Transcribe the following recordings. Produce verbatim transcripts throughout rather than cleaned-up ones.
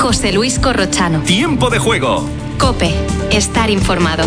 José Luis Corrochano. Tiempo de juego. COPE. Estar informado.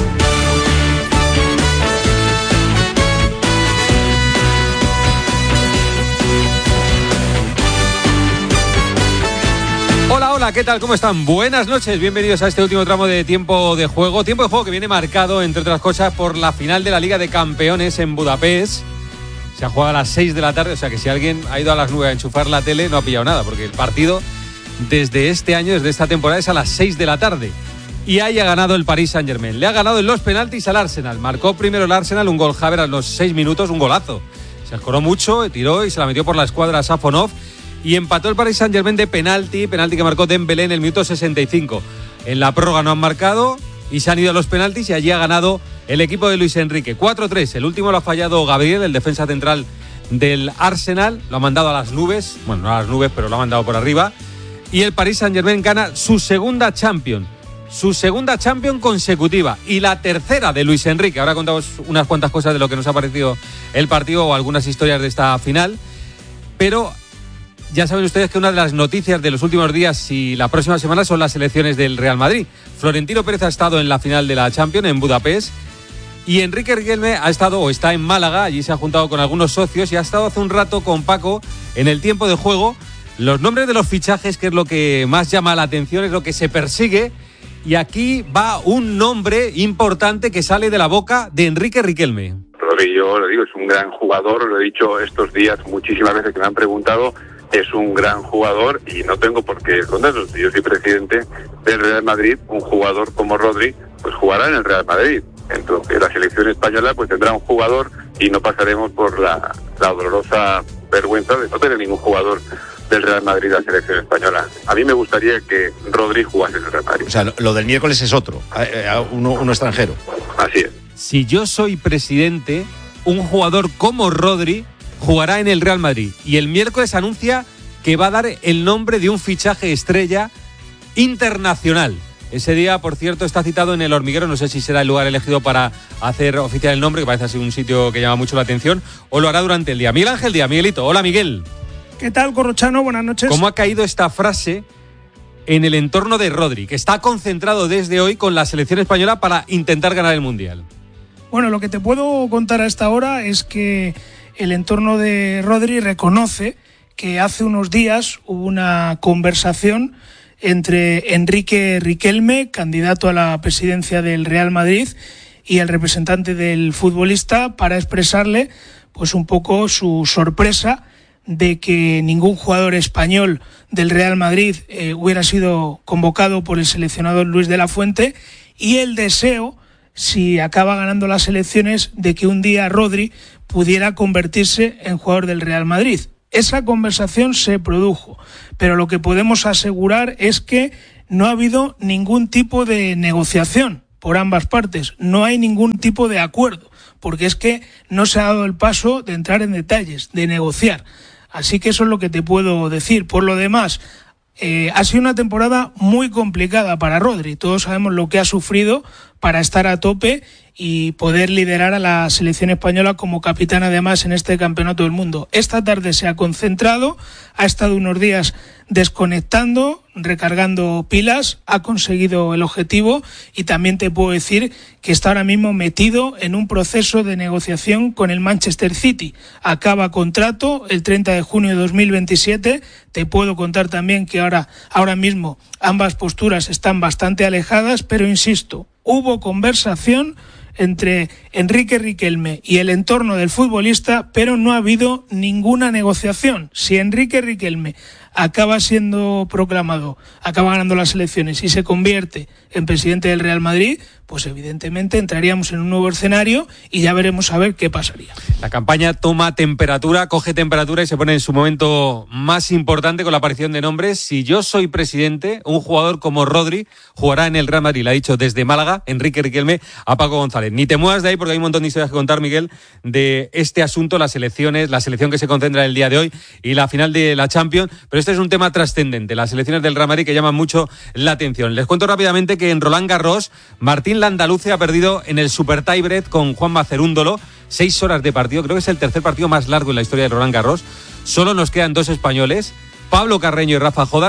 Hola, hola, ¿qué tal? ¿Cómo están? Buenas noches, bienvenidos a este último tramo de Tiempo de Juego. Tiempo de Juego que viene marcado, entre otras cosas, por la final de la Liga de Campeones en Budapest. Se ha jugado a las seis de la tarde, o sea que si alguien ha ido a las nueve a enchufar la tele no ha pillado nada, porque el partido desde este año, desde esta temporada, es a las seis de la tarde. Y ahí ha ganado el Paris Saint-Germain. Le ha ganado en los penaltis al Arsenal. Marcó primero el Arsenal un gol Havertz a los seis minutos, un golazo. Se escoró mucho, tiró y se la metió por la escuadra a Safonov. Y empató el Paris Saint-Germain de penalti, penalti que marcó Dembélé en el minuto sesenta y cinco. En la prórroga no han marcado y se han ido a los penaltis y allí ha ganado el equipo de Luis Enrique. cuatro tres, el último lo ha fallado Gabriel, el defensa central del Arsenal. Lo ha mandado a las nubes, bueno, no a las nubes, pero lo ha mandado por arriba. Y el Paris Saint-Germain gana su segunda Champions, su segunda Champions consecutiva y la tercera de Luis Enrique. Ahora contamos unas cuantas cosas de lo que nos ha parecido el partido o algunas historias de esta final, pero ya saben ustedes que una de las noticias de los últimos días y la próxima semana son las elecciones del Real Madrid. Florentino Pérez ha estado en la final de la Champions en Budapest y Enrique Riquelme ha estado o está en Málaga. Allí se ha juntado con algunos socios y ha estado hace un rato con Paco en el Tiempo de Juego. Los nombres de los fichajes, que es lo que más llama la atención, es lo que se persigue. Y aquí va un nombre importante que sale de la boca de Enrique Riquelme. Rodri, yo lo digo, es un gran jugador, lo he dicho estos días muchísimas veces que me han preguntado. Es un gran jugador y no tengo por qué esconderlo. Si yo soy presidente del Real Madrid, un jugador como Rodri, pues jugará en el Real Madrid. Entonces la selección española pues tendrá un jugador y no pasaremos por la, la dolorosa vergüenza de no tener ningún jugador del Real Madrid a la selección española. A mí me gustaría que Rodri jugase en el Real Madrid. O sea, lo, lo del miércoles es otro, uno, uno extranjero. Así es. Si yo soy presidente, un jugador como Rodri jugará en el Real Madrid y el miércoles anuncia que va a dar el nombre de un fichaje estrella internacional. Ese día, por cierto, está citado en El Hormiguero, no sé si será el lugar elegido para hacer oficial el nombre, que parece así un sitio que llama mucho la atención, o lo hará durante el día. Miguel Ángel Díaz, Miguelito. Hola, Miguel. ¿Qué tal, Corrochano? Buenas noches. ¿Cómo ha caído esta frase en el entorno de Rodri, que está concentrado desde hoy con la selección española para intentar ganar el Mundial? Bueno, lo que te puedo contar a esta hora es que el entorno de Rodri reconoce que hace unos días hubo una conversación entre Enrique Riquelme, candidato a la presidencia del Real Madrid, y el representante del futbolista para expresarle pues un poco su sorpresa de que ningún jugador español del Real Madrid eh, hubiera sido convocado por el seleccionador Luis de la Fuente y el deseo, si acaba ganando las elecciones, de que un día Rodri pudiera convertirse en jugador del Real Madrid. Esa conversación se produjo, pero lo que podemos asegurar es que no ha habido ningún tipo de negociación por ambas partes, no hay ningún tipo de acuerdo, porque es que no se ha dado el paso de entrar en detalles, de negociar. Así que eso es lo que te puedo decir. Por lo demás, eh, ha sido una temporada muy complicada para Rodri. Todos sabemos lo que ha sufrido para estar a tope y poder liderar a la selección española como capitán además en este campeonato del mundo. Esta tarde se ha concentrado, ha estado unos días desconectando, recargando pilas, ha conseguido el objetivo y también te puedo decir que está ahora mismo metido en un proceso de negociación con el Manchester City. Acaba contrato el treinta de junio de dos mil veintisiete. Te puedo contar también que ahora, ahora mismo ambas posturas están bastante alejadas, pero insisto, hubo conversación entre Enrique Riquelme y el entorno del futbolista, pero no ha habido ninguna negociación. Si Enrique Riquelme acaba siendo proclamado, acaba ganando las elecciones y se convierte en presidente del Real Madrid, pues evidentemente entraríamos en un nuevo escenario y ya veremos a ver qué pasaría. La campaña toma temperatura, coge temperatura y se pone en su momento más importante con la aparición de nombres. Si yo soy presidente, un jugador como Rodri jugará en el Real Madrid, lo ha dicho desde Málaga Enrique Riquelme a Paco González. Ni te muevas de ahí porque hay un montón de historias que contar, Miguel, de este asunto, las elecciones, la selección que se concentra el día de hoy y la final de la Champions, pero este es un tema trascendente, las elecciones del Real Madrid que llaman mucho la atención. Les cuento rápidamente que en Roland Garros, Martín Landaluce ha perdido en el Super Tiebreak con Juanma Cerúndolo, seis horas de partido, creo que es el tercer partido más largo en la historia de Roland Garros. Solo nos quedan dos españoles, Pablo Carreño y Rafa Jodar,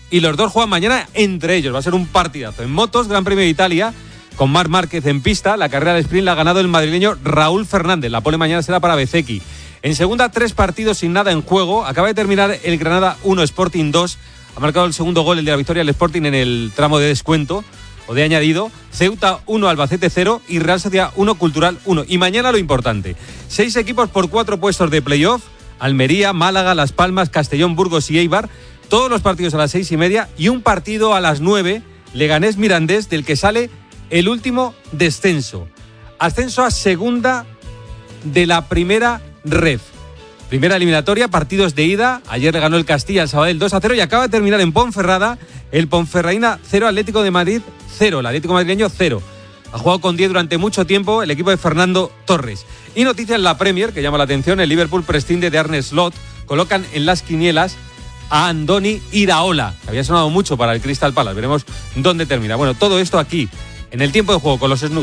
y los dos juegan mañana entre ellos. Va a ser un partidazo. En motos, Gran Premio de Italia, con Marc Márquez en pista. La carrera de sprint la ha ganado el madrileño Raúl Fernández. La pole mañana será para Bezzecchi. En segunda, tres partidos sin nada en juego. Acaba de terminar el Granada uno, Sporting dos. Ha marcado el segundo gol, el de la victoria del Sporting, en el tramo de descuento o de añadido. Ceuta uno, Albacete cero y Real Sociedad uno, Cultural uno. Y mañana lo importante, seis equipos por cuatro puestos de playoff: Almería, Málaga, Las Palmas, Castellón, Burgos y Eibar. Todos los partidos a las seis y media y un partido a las nueve, Leganés Mirandés, del que sale el último descenso. Ascenso a segunda de la primera ref. Primera eliminatoria, partidos de ida. Ayer le ganó el Castilla al Sabadell dos a cero y acaba de terminar en Ponferrada el Ponferradina cero, Atlético de Madrid cero. El Atlético madrileño cero. Ha jugado con diez durante mucho tiempo el equipo de Fernando Torres. Y noticia en la Premier que llama la atención: el Liverpool prescinde de Arne Slot. Colocan en las quinielas a Andoni Iraola, que había sonado mucho para el Crystal Palace. Veremos dónde termina. Bueno, todo esto aquí, en el tiempo de juego con los Snooze.